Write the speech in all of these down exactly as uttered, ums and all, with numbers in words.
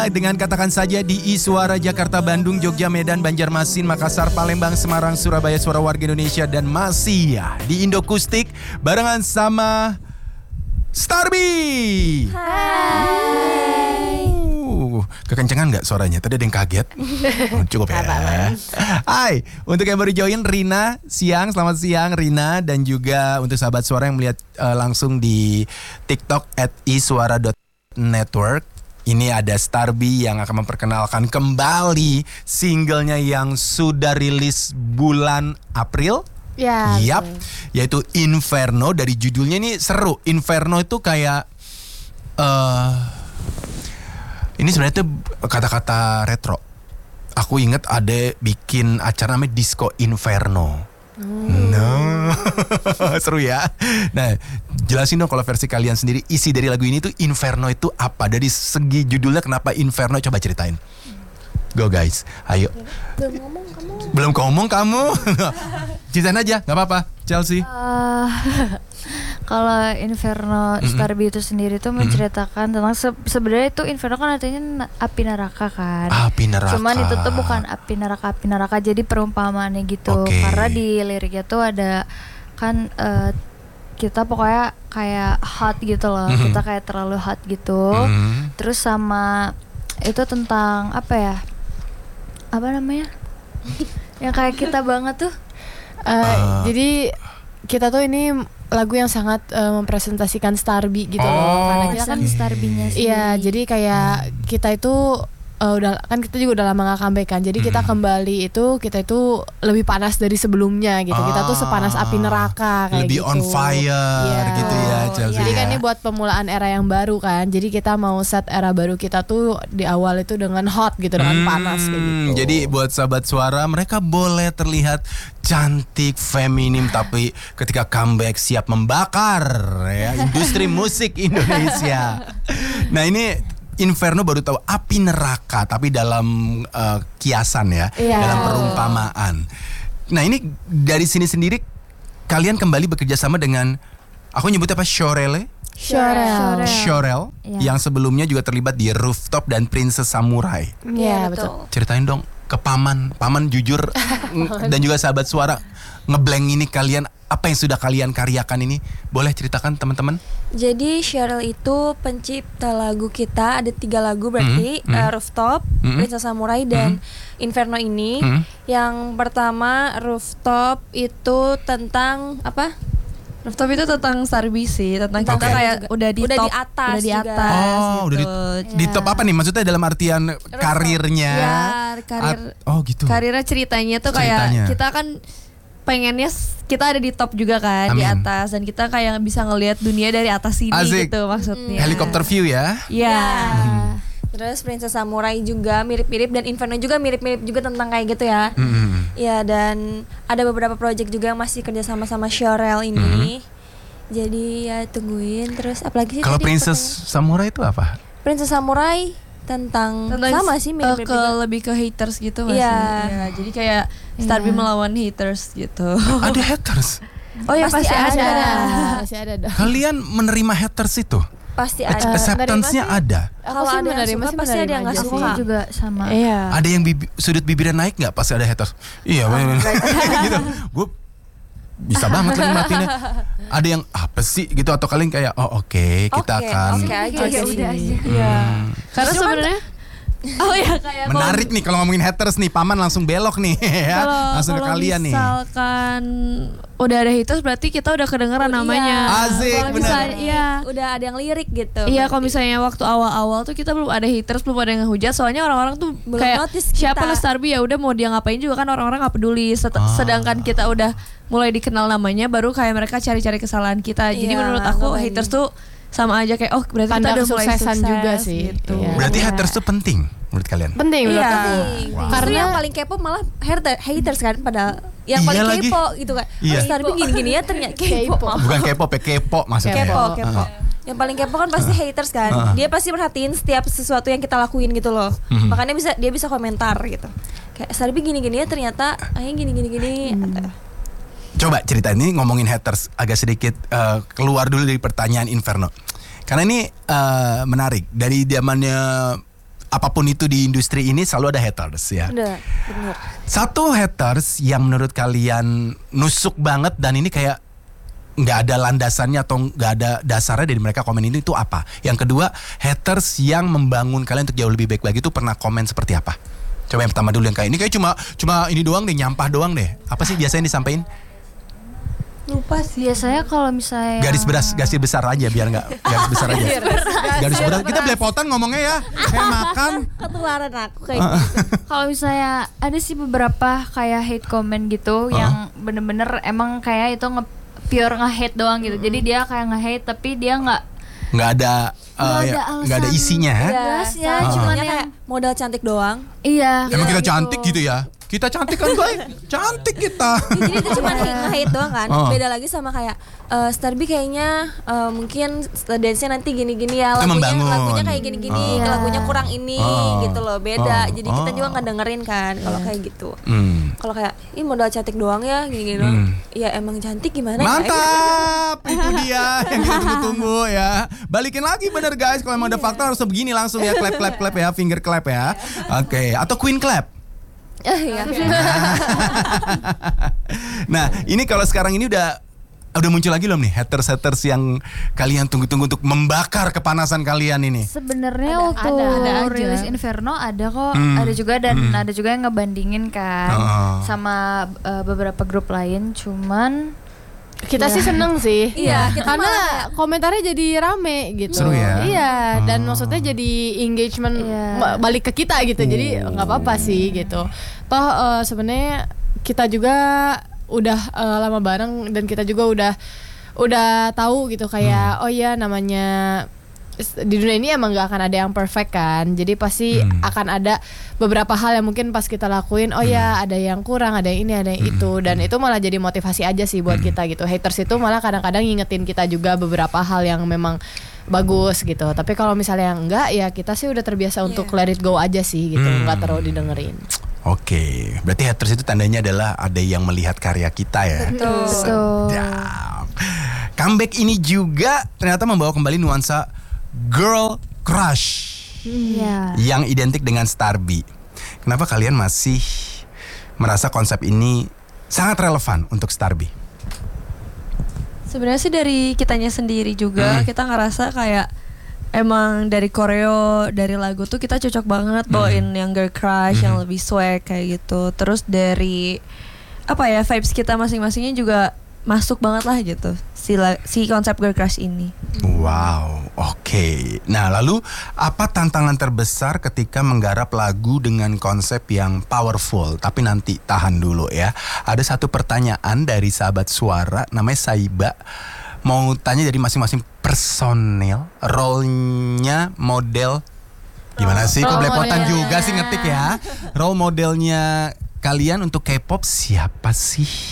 dengan katakan saja di Suara Jakarta, Bandung, Jogja, Medan, Banjarmasin, Makassar, Palembang, Semarang, Surabaya, Suara Warga Indonesia, dan masih ya di Indokustik barengan sama Starby. Hai. Uh, kekencengan nggak suaranya? Tadi ada yang kaget. Oh, cukup ya. Hai, untuk yang baru join, Rina, siang, selamat siang Rina, dan juga untuk sahabat suara yang melihat uh, langsung di TikTok at isuara dot network. Ini ada Starby yang akan memperkenalkan kembali singlenya yang sudah rilis bulan April. Ya, Yap, yaitu Inferno. Dari judulnya ini seru. Inferno itu kayak uh, ini sebenarnya itu kata-kata retro. Aku inget ada bikin acara namanya Disco Inferno. Hmm. No. Seru ya. Nah, jelasin dong kalau versi kalian sendiri, isi dari lagu ini tuh Inferno itu apa? Dari segi judulnya kenapa Inferno, coba ceritain. Go guys, ayo. Belum ngomong kamu. Belum ngomong kamu. Ceritain aja, gak apa-apa, Chelsea. Uh, kalau Inferno Mm-mm. Starby itu sendiri tuh menceritakan tentang se- sebenarnya itu Inferno kan artinya na- api neraka kan. Api neraka. Cuman itu tuh bukan api neraka api neraka, jadi perumpamaannya gitu. Oke. Karena di liriknya tuh ada kan uh, kita pokoknya kayak hot gitu loh. Mhm. Kita kayak terlalu hot gitu. Mhm. Terus sama itu tentang apa ya? Apa namanya? Yang kayak kita banget tuh. Uh, Uh. Jadi kita tuh ini lagu yang sangat uh, mempresentasikan Starby gitu Oh, loh. Karena kita Kita kan kan Starby-nya sendiri. iya, jadi kayak kita itu uh, udah kan kita juga udah lama gak comeback kan. Jadi kita Hmm. kembali itu kita itu lebih panas dari sebelumnya gitu. Kita tuh sepanas api neraka kayak Lebih gitu. on fire Iya. gitu ya, Chelsea. Jadi kan ya. ini buat pemulaan era yang baru kan. Jadi kita mau set era baru kita tuh di awal itu dengan hot gitu, dengan Hmm, panas kayak gitu. Jadi buat sahabat suara, mereka boleh terlihat cantik, feminim, tapi ketika comeback siap membakar ya industri musik Indonesia. Nah, ini Inferno baru tahu api neraka, tapi dalam uh, kiasan ya, Iya. dalam perumpamaan. Nah, ini dari sini sendiri kalian kembali bekerja sama dengan, aku nyebutnya apa, Shorele? Shorel. Shorel, Iya. yang sebelumnya juga terlibat di Rooftop dan Princess Samurai. Iya, betul. Ceritain dong ke Paman, Paman jujur dan juga sahabat suara, ngeblank ini kalian, apa yang sudah kalian karyakan ini, boleh ceritakan teman-teman? Jadi Cheryl itu pencipta lagu kita, ada tiga lagu berarti, Mhm, mhm. uh, Rooftop, Mhm. Princess Samurai, dan Inferno ini. Mhm. Yang pertama Rooftop itu tentang apa? Rooftop itu tentang Starby sih, tentang kita Oke. kayak udah di Udah top, di atas udah di juga. atas Oh, udah di, gitu. di top apa nih? Maksudnya dalam artian karirnya? Ya, karir At- oh gitu. karirnya ceritanya tuh Ceritanya. kayak kita kan pengennya s- kita ada di top juga kan, di Amin. atas, dan kita kayak bisa ngelihat dunia dari atas sini Asik. gitu maksudnya. Helikopter view ya? Iya. Terus Princess Samurai juga mirip-mirip, dan Inferno juga mirip-mirip juga tentang kayak gitu ya. Mhm. Ya, dan ada beberapa project juga yang masih kerja sama sama Cheryl ini. Jadi ya tungguin. Terus apalagi sih Kalau tadi Princess pertanyaan? Samurai itu apa? Princess Samurai tentang, Tentang sama s- sih eh, mirip-mirip ke juga. lebih ke haters gitu nggak Iya. sih? Iya, jadi kayak Starby Iya. melawan haters gitu. Ada haters. Oh ya Pasti pasti, ada. ada. Masih ada dong. Kalian menerima haters itu? Pasti Ac- ada. Acceptance-nya menerima sih. ada? Kalau sih ada yang menerima suka sih, pasti ada menerima yang nggak aja Aku sih. suka. juga sama. Iya. Ada yang bibi- sudut bibirnya naik nggak pas ada haters? Iya, gitu. Gue bisa banget nikmatinnya. Ada yang apa sih gitu, atau kalian kayak oh oke kita Oke, akan oke aja Oke, sih. udah aja. Iya. Hmm. Karena Justru kan sebenarnya oh ya kayak kalau- Menarik nih kalau ngomongin haters nih, Paman langsung belok nih ya. Kalau Langsung ke kalau kalian nih. misalkan udah ada haters berarti kita udah kedengeran namanya. Asik, Kalau bener. misalnya iya. Udah ada yang lirik gitu. Iya, kalau berarti. misalnya waktu awal-awal tuh kita belum ada haters, belum ada yang ngehujat, soalnya orang-orang tuh Belum kayak notice siapa kita. lah Starby, ya udah mau dia ngapain juga kan orang-orang nggak peduli. Set- Ah. Sedangkan kita udah mulai dikenal namanya, baru kayak mereka cari-cari kesalahan kita. Jadi Iya, menurut aku ngebanding. haters tuh sama aja kayak oh berarti Tanda kita udah mulai kesuksesan sukses juga sih. gitu. Iya. Berarti Iya. haters tuh penting menurut kalian? Penting menurut Iya. aku. Penting. Wow. Justru Karena- yang paling kepo malah hater- haters kan, padahal yang Iya paling lagi. kepo gitu kan. Iya. Oh, Starby gini-gini ya ternyata kepo. Kepo. maaf. Bukan kepo, pe kepo maksudnya. Kepo, ya? kepo. Ah. Yang paling kepo kan pasti haters kan. Ah. Dia pasti perhatiin setiap sesuatu yang kita lakuin gitu loh. Mhm. Makanya bisa dia bisa komentar gitu. Kayak Starby gini-gini ya ternyata ayah gini-gini gini. Coba ceritain ini, ngomongin haters agak sedikit eh, keluar dulu dari pertanyaan Inferno. Karena ini eh, menarik dari zamannya apapun itu di industri ini selalu ada haters ya. Bener, bener. Satu haters yang menurut kalian nusuk banget dan ini kayak nggak ada landasannya atau nggak ada dasarnya dari mereka komen ini itu apa? Yang kedua, haters yang membangun kalian untuk jauh lebih baik lagi itu pernah komen seperti apa? Coba yang pertama dulu, yang kayak ini kayak cuma cuma ini doang deh, nyampah doang deh. Apa sih biasanya disampaikan? Lupa sih. Biasanya kalau misalnya Garis beras, garis besar aja biar nggak garis besar aja. Garis beras. Kita belepotan ngomongnya ya. Kayak makan. Ketularan aku kayak gitu. kalau misalnya ada sih beberapa kayak hate comment gitu yang bener-bener emang kayak itu nge pure nge-hate doang gitu. Jadi dia kayak nge-hate tapi dia nggak Nggak ada uh, Nggak ada ya, alasan. nggak ada isinya ya. jelas ya, Ah. cuman Cuma yang kayak modal cantik doang. iya. Emang kita gitu. cantik gitu ya? Kita cantik kan baik, cantik kita. Jadi itu cuma nge-hate doang kan. Oh. Beda lagi sama kayak uh, Starby kayaknya uh, mungkin dance-nya nanti gini-gini ya. Itu Lagunya membangun. lagunya kayak gini-gini, Oh. lagunya kurang ini Oh. gitu loh. Beda. Oh. Jadi kita Oh. juga nggak dengerin kan kalau kayak gitu. Hmm. Kalau kayak ih modal cantik doang ya gini-gini doang. Hmm. Ya emang cantik gimana ya? Mantap, itu dia yang kita tunggu-tunggu ya. Balikin lagi bener guys, kalau emang ada fakta harus begini langsung ya, clap clap clap ya, finger clap ya. Oke, atau queen clap. Iya. Nah, ini kalau sekarang ini udah udah muncul lagi belum nih haters-haters yang kalian tunggu-tunggu untuk membakar kepanasan kalian ini? Sebenarnya Ada, waktu ada, ada aja. rilis Inferno ada kok, Hmm. ada juga dan Hmm. ada juga yang ngebandingin kan Oh. sama uh, beberapa grup lain, cuman Kita Iya. sih seneng sih. Iya, kita Karena komentarnya jadi rame gitu. Seru ya? Iya, dan Oh. maksudnya jadi engagement Iya. ba- balik ke kita gitu. Jadi nggak apa-apa sih gitu. Toh eh, sebenarnya kita juga udah eh, lama bareng dan kita juga udah udah tahu gitu kayak oh ya namanya di dunia ini emang gak akan ada yang perfect kan. Jadi pasti Hmm. akan ada beberapa hal yang mungkin pas kita lakuin oh ya ada yang kurang, ada yang ini, ada yang itu, dan itu malah jadi motivasi aja sih buat kita gitu. Haters itu malah kadang-kadang ngingetin kita juga beberapa hal yang memang bagus gitu. Tapi kalau misalnya enggak ya kita sih udah terbiasa untuk let it go aja sih gitu, Hmm. nggak terlalu didengerin. Oke, berarti haters itu tandanya adalah ada yang melihat karya kita ya. Betul. Betul. Sedap. Comeback ini juga ternyata membawa kembali nuansa girl crush Iya. yang identik dengan Starby. Kenapa kalian masih merasa konsep ini sangat relevan untuk Starby? Sebenarnya sih dari kitanya sendiri juga Hmm. kita ngerasa kayak emang dari koreo, dari lagu tuh kita cocok banget bawain yang girl crush, yang lebih swag kayak gitu. Terus dari apa ya vibes kita masing-masingnya juga masuk banget lah gitu si la- si konsep girl crush ini. Wow, oke. Nah, lalu apa tantangan terbesar ketika menggarap lagu dengan konsep yang powerful? Tapi nanti tahan dulu ya. Ada satu pertanyaan dari sahabat suara namanya Saiba. Mau tanya dari masing-masing personil, role-nya model gimana sih? Kok Role belepotan modelnya. juga sih ngetik ya? Role modelnya kalian untuk K-pop siapa sih?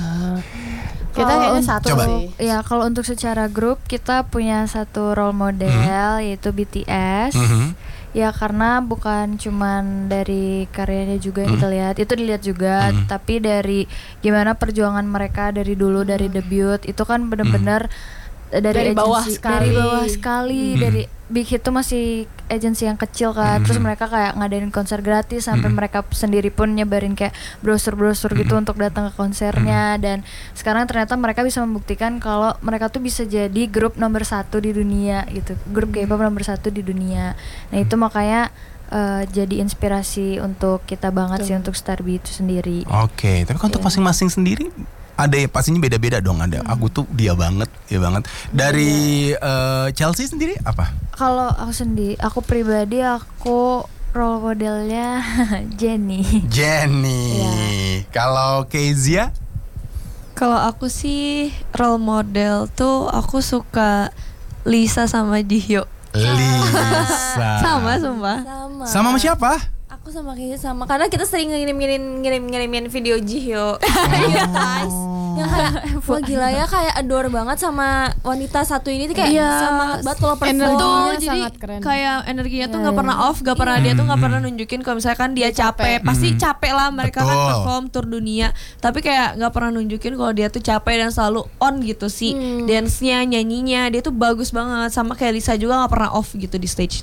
Kita Kalau kayaknya untuk- satu Coba. sih. Ya kalau untuk secara grup kita punya satu role model yaitu B T S. Mhm. Ya karena bukan cuman dari karyanya juga yang kita lihat, itu dilihat juga, Hmm. tapi dari gimana perjuangan mereka dari dulu dari debut itu kan benar-benar eh, dari, Dari bawah agensi- sekali. dari bawah sekali, Hmm. dari Big Hit tuh masih agensi yang kecil kan, terus Hmm. mereka kayak ngadain konser gratis sampai Hmm. mereka sendiri pun nyebarin kayak brosur-brosur gitu Hmm. untuk datang ke konsernya, dan sekarang ternyata mereka bisa membuktikan kalau mereka tuh bisa jadi grup nomor satu di dunia gitu, grup K-pop nomor satu di dunia. Nah itu makanya eh, jadi inspirasi untuk kita banget sih untuk Starby itu sendiri. Oke, tapi kan untuk Iya. masing-masing sendiri ada ya pastinya beda-beda dong. Ada aku tuh dia banget, dia banget. Dari eh, Chelsea sendiri apa? Kalau aku sendiri, aku pribadi aku role modelnya Jennie. Jennie. Iya. Kalau Kezia? Kalau aku sih role model tuh aku suka Lisa sama Jihyo. Lisa. Sama sumpah. Sama. Sama sama siapa? Aku sama kayaknya sama karena kita sering ngirim-ngirim ngirim-ngirimin video Jihyo. Iya guys. Yang kayak wah gila ya kayak adore banget sama wanita satu ini tuh kayak Iya. semangat banget kalau perform. Energinya Tuh, jadi sangat keren. kayak energinya tuh Iya, nggak iya. pernah off, gak pernah dia tuh nggak pernah nunjukin kalau misalkan dia capek, pasti Hmm. capek lah mereka kan Betul. perform tour dunia, tapi kayak nggak pernah nunjukin kalau dia tuh capek dan selalu on gitu sih, Hmm. dance-nya, nyanyinya dia tuh bagus banget, sama kayak Lisa juga nggak pernah off gitu di stage.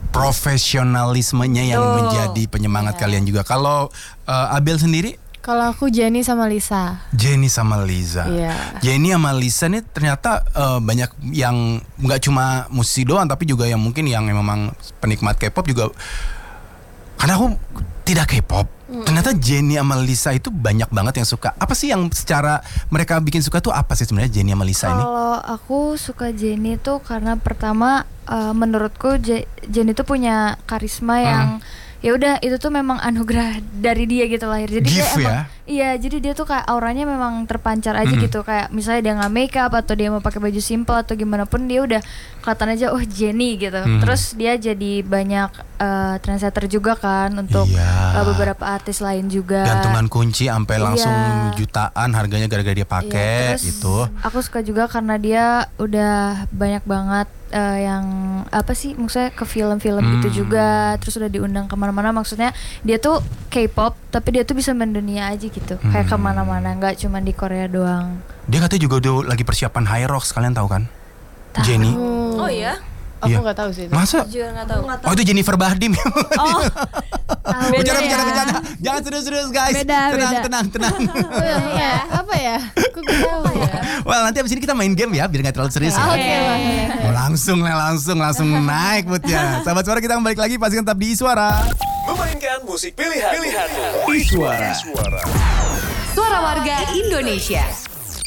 profesionalismenya yang Betul. menjadi penyemangat kalian juga. Kalau uh, Abel sendiri, Kalau aku Jenny sama Lisa. Jenny sama Liza. Iya. Jenny sama Lisa nih ternyata uh, banyak yang nggak cuma musisi doang, tapi juga yang mungkin yang memang penikmat K-pop juga. Karena aku tidak K-pop, ternyata Jenny sama Lisa itu banyak banget yang suka. Apa sih yang secara mereka bikin suka tuh apa sih sebenarnya Jenny sama Lisa ini? Kalau aku suka Jenny tuh karena pertama uh, menurutku Je- Jenny tuh punya karisma yang ya udah itu tuh memang anugerah dari dia gitu lahir. Jadi dia Gift emang ya? iya, jadi dia tuh kayak auranya memang terpancar aja Mm. gitu. Kayak misalnya dia nggak make up atau dia mau pakai baju simple atau gimana pun dia udah kelihatan aja oh Jenny gitu. Mm. Terus dia jadi banyak uh, trendsetter juga kan untuk Iya. uh, beberapa artis lain juga. Gantungan kunci sampai langsung Iya. jutaan harganya gara-gara dia pakai Iya, terus gitu. Aku suka juga karena dia udah banyak banget eh, yang apa sih maksudnya ke film-film Hmm. gitu juga, terus udah diundang kemana-mana. Maksudnya dia tuh K-pop tapi dia tuh bisa mendunia aja gitu, kayak Hmm. kemana-mana, nggak cuma di Korea doang. Dia katanya juga udah lagi persiapan High Rocks, kalian tahu kan? Tahu. Jenny. Oh iya? Aku Iya. nggak tahu sih itu. Masa? Juga nggak tahu. Oh itu Jennifer Bahdim. Oh, Tahu Bercanda, ya. bercanda, bercanda. Jangan serius-serius guys. Beda, tenang, beda. tenang, tenang. Oh, ya, apa ya? Apa ya? Aku nggak tahu ya. Well nanti abis ini kita main game ya, biar nggak terlalu serius ya. Oke, boleh. Oh, langsung lah, langsung, langsung naik moodnya. Sahabat Suara, kita kembali lagi, pastikan tetap di Suara. Memainkan musik pilihan. Pilihan. Iswara. Suara warga Indonesia.